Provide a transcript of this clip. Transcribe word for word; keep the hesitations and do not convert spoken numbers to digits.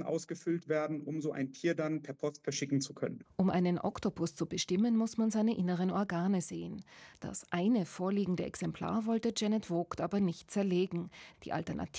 ausgefüllt werden, um so ein Tier dann per Post verschicken zu können. Um einen Oktopus zu bestimmen, muss man seine inneren Organe sehen. Das eine vorliegende Exemplar wollte Janet Vogt aber nicht zerlegen. Die Alternative